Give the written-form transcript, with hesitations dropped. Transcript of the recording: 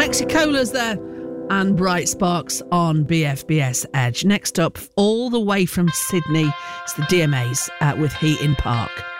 Mexicola's there and Bright Sparks on BFBS Edge. Next up, all the way from Sydney, it's the DMAs with Heat in Park.